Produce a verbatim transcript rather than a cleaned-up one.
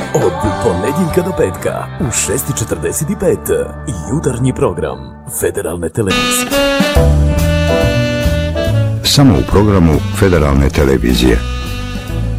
Od ponedjeljka do petka u šest i četrdeset pet jutarnji program Federalne televizije. Samo u programu Federalne televizije.